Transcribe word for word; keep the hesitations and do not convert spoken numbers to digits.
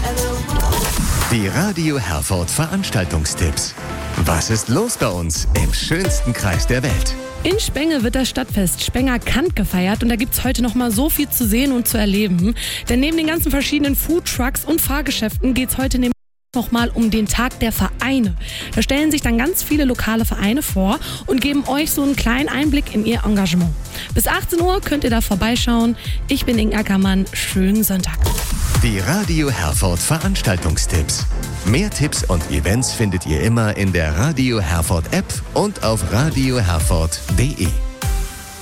Die Radio Herford Veranstaltungstipps. Was ist los bei uns im schönsten Kreis der Welt? In Spenge wird das Stadtfest Spenger Kant gefeiert und da gibt's heute noch mal so viel zu sehen und zu erleben. Denn neben den ganzen verschiedenen Foodtrucks und Fahrgeschäften geht's heute nämlich noch mal um den Tag der Vereine. Da stellen sich dann ganz viele lokale Vereine vor und geben euch so einen kleinen Einblick in ihr Engagement. Bis achtzehn Uhr könnt ihr da vorbeischauen. Ich bin Inge Ackermann. Schönen Sonntag. Die Radio Herford Veranstaltungstipps. Mehr Tipps und Events findet ihr immer in der Radio Herford App und auf radio herford punkt de.